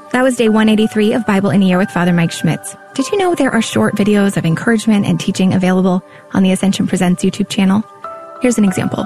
That was day 183 of Bible in a Year with Father Mike Schmitz. Did you know there are short videos of encouragement and teaching available on the Ascension Presents YouTube channel? Here's an example.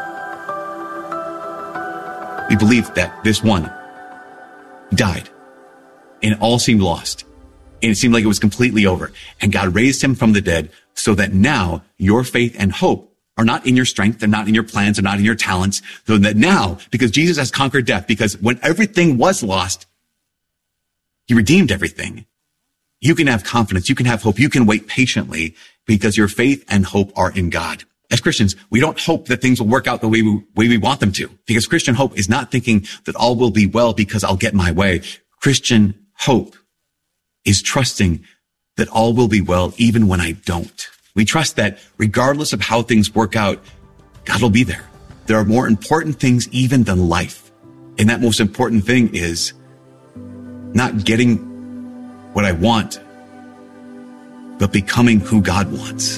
We believe that this one died and all seemed lost. And it seemed like it was completely over. And God raised him from the dead so that now your faith and hope are not in your strength and not in your plans and not in your talents. So that now, because Jesus has conquered death, because when everything was lost, he redeemed everything. You can have confidence. You can have hope. You can wait patiently because your faith and hope are in God. As Christians, we don't hope that things will work out the way we want them to, because Christian hope is not thinking that all will be well because I'll get my way. Christian hope is trusting that all will be well even when I don't. We trust that regardless of how things work out, God will be there. There are more important things even than life. And that most important thing is not getting what I want, but becoming who God wants.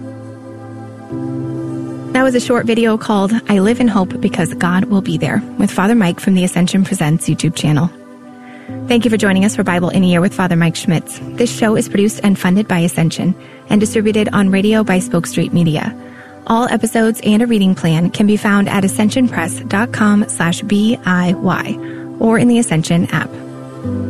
That was a short video called I Live in Hope Because God Will Be There with Father Mike from the Ascension Presents YouTube channel. Thank you for joining us for Bible in a Year with Father Mike Schmitz. This show is produced and funded by Ascension and distributed on radio by Spoke Street Media. All episodes and a reading plan can be found at ascensionpress.com/BIY or in the Ascension app.